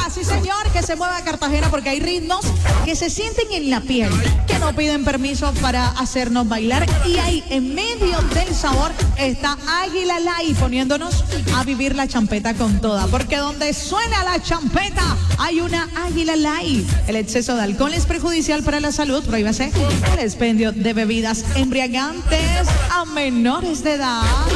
sí señor, que se mueva Cartagena porque hay ritmos que se sienten en la piel, que no piden permiso para hacernos bailar. Y ahí, en medio del sabor, está Águila Light poniéndonos a vivir la champeta con toda. Porque donde suena la champeta, hay una Águila Light. El exceso de alcohol es perjudicial para la salud. Prohíbase el expendio de bebidas embriagantes a menores de edad.